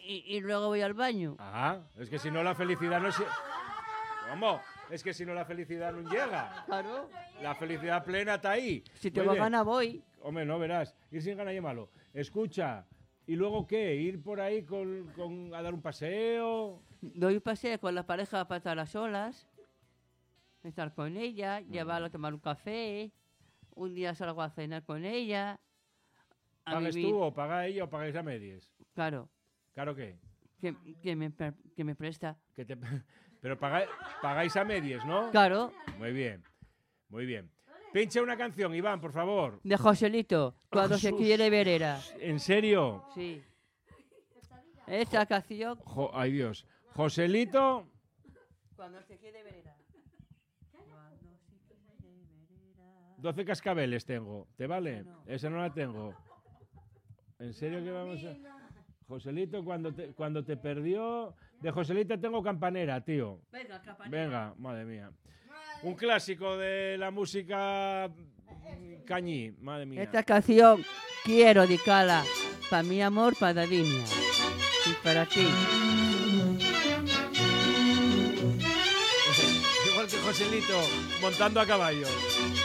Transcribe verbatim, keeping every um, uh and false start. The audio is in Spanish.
y, y luego voy al baño. Ah, es que si no la felicidad no se... ¿Cómo? Es que si no la felicidad no llega. Claro. La felicidad plena está ahí. Si tengo ganas voy. Hombre, no verás. Ir sin ganas es malo. Escucha, ¿y luego qué? ¿Ir por ahí con, con- a dar un paseo? Doy un paseo con la pareja para estar a solas, estar con ella, llevarla a tomar un café, un día salgo a cenar con ella. A ¿Pagas vivir. tú o paga ella o pagáis a medias? Claro, ¿Claro qué? que, que, me, pre- que me presta. Que te... Pero pagáis, pagáis a medias, ¿no? Claro, Muy bien, muy bien. Pincha una canción, Iván, por favor. de Joselito, cuando se Jesús. quiere verera. ¿En serio? Sí. Esta canción, Jo- ay, Dios. Joselito... cuando se quiere verera. Cuando se quiere verera. doce cascabeles tengo. ¿Te vale? No. Esa no la tengo. ¿En serio que vamos a...? Joselito, cuando te, cuando te perdió... De Joselito tengo Campanera, tío. Venga, campanita. Venga, madre mía. Un clásico de la música mm, cañí, madre mía. Esta canción quiero dedicarla para mi amor, para Davinia. Y para ti. Igual que Joselito montando a caballo.